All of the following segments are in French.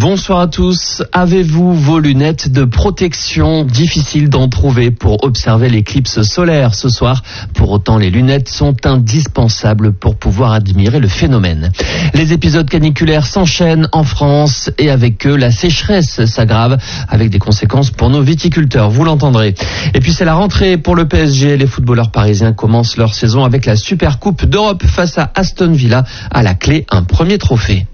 Bonsoir à tous. Avez-vous vos lunettes de protection? Difficile d'en trouver pour observer l'éclipse solaire ce soir. Pour autant, les lunettes sont indispensables pour pouvoir admirer le phénomène. Les épisodes caniculaires s'enchaînent en France et avec eux, la sécheresse s'aggrave avec des conséquences pour nos viticulteurs. Vous l'entendrez. Et puis c'est la rentrée pour le PSG. Les footballeurs parisiens commencent leur saison avec la Super Coupe d'Europe face à Aston Villa. À la clé, un premier trophée.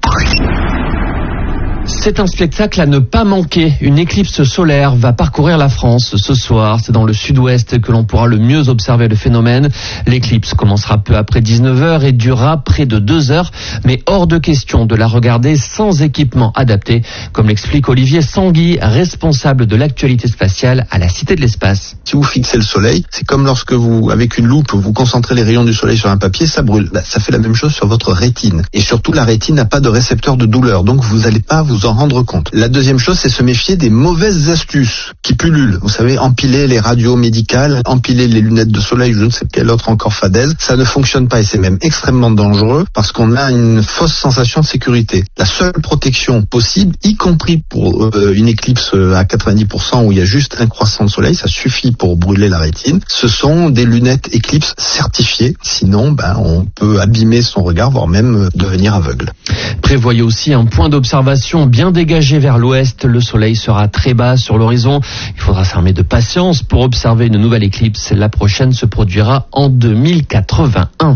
C'est un spectacle à ne pas manquer. Une éclipse solaire va parcourir la France ce soir. C'est dans le sud-ouest que l'on pourra le mieux observer le phénomène. L'éclipse commencera peu après 19h et durera près de 2 heures. Mais hors de question de la regarder sans équipement adapté, comme l'explique Olivier Sanguy, responsable de l'actualité spatiale à la Cité de l'Espace. Si vous fixez le soleil, c'est comme lorsque vous, avec une loupe, vous concentrez les rayons du soleil sur un papier, ça brûle. Ça fait la même chose sur votre rétine. Et surtout, la rétine n'a pas de récepteur de douleur. Donc vous n'allez pas vous en rendre compte. La deuxième chose, c'est se méfier des mauvaises astuces qui pullulent. Vous savez, empiler les radios médicales, empiler les lunettes de soleil, je ne sais quelle autre encore fadaise, ça ne fonctionne pas et c'est même extrêmement dangereux parce qu'on a une fausse sensation de sécurité. La seule protection possible, y compris pour une éclipse à 90% où il y a juste un croissant de soleil, ça suffit pour brûler la rétine, ce sont des lunettes éclipse certifiées. Sinon, on peut abîmer son regard, voire même devenir aveugle. Prévoyez aussi un point d'observation bien dégagé vers l'ouest. Le soleil sera très bas sur l'horizon. Il faudra s'armer de patience pour observer une nouvelle éclipse. La prochaine se produira en 2081.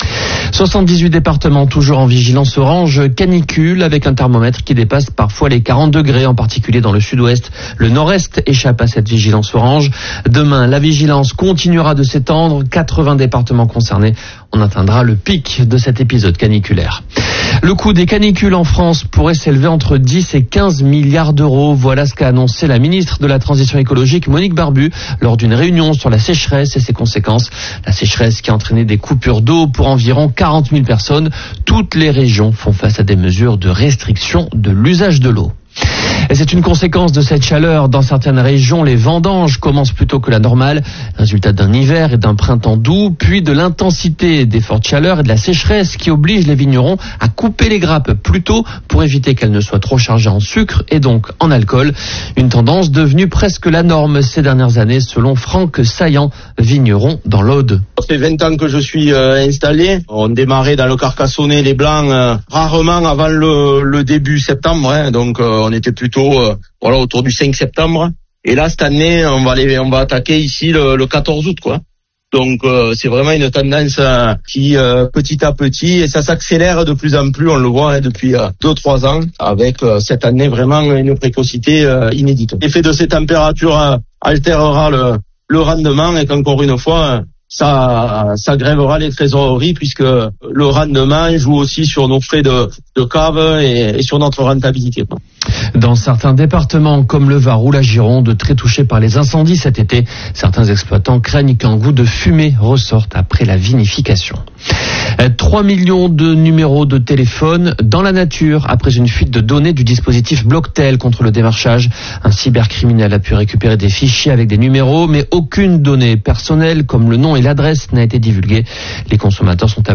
78 départements toujours en vigilance orange canicule avec un thermomètre qui dépasse parfois les 40 degrés, en particulier dans le sud-ouest. Le nord-est échappe à cette vigilance orange. Demain, la vigilance continuera de s'étendre. 80 départements concernés. On atteindra le pic de cet épisode caniculaire. Le coût des canicules en France pourrait s'élever entre 10 et 15 milliards d'euros. Voilà ce qu'a annoncé la ministre de la Transition écologique, Monique Barbu, lors d'une réunion sur la sécheresse et ses conséquences. La sécheresse qui a entraîné des coupures d'eau pour environ 40 000 personnes. Toutes les régions font face à des mesures de restriction de l'usage de l'eau. Et c'est une conséquence de cette chaleur. Dans certaines régions, les vendanges commencent plus tôt que la normale. Résultat d'un hiver et d'un printemps doux, puis de l'intensité des fortes chaleurs et de la sécheresse qui oblige les vignerons à couper les grappes plus tôt pour éviter qu'elles ne soient trop chargées en sucre et donc en alcool. Une tendance devenue presque la norme ces dernières années, selon Franck Saillant, vigneron dans l'Aude. Ça fait 20 ans que je suis installé. On démarrait dans le Carcassonnais les blancs rarement avant le début septembre. Donc on était plutôt autour du 5 septembre. Et là cette année on va attaquer ici le 14 août quoi. Donc c'est vraiment une tendance qui petit à petit, et ça s'accélère de plus en plus, on le voit depuis 2-3 ans, avec cette année vraiment une précocité inédite. L'effet de ces températures altérera le rendement, et qu'encore une fois ça grèvera les trésoreries, puisque le rendement joue aussi sur nos frais de cave et sur notre rentabilité. Dans certains départements comme le Var ou la Gironde, très touchés par les incendies cet été, certains exploitants craignent qu'un goût de fumée ressorte après la vinification. 3 millions de numéros de téléphone dans la nature après une fuite de données du dispositif Blocktel contre le démarchage. Un cybercriminel a pu récupérer des fichiers avec des numéros, mais aucune donnée personnelle comme le nom et l'adresse n'a été divulguée. Les consommateurs sont